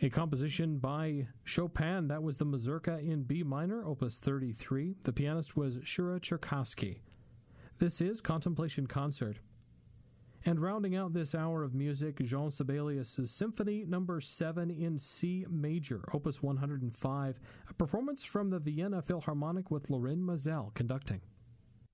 A composition by Chopin, that was the Mazurka in B minor, opus 33. The pianist was Shura Cherkassky. This is Contemplation Concert. And rounding out this hour of music, Jean Sibelius' Symphony No. 7 in C major, opus 105, a performance from the Vienna Philharmonic with Lorin Maazel conducting.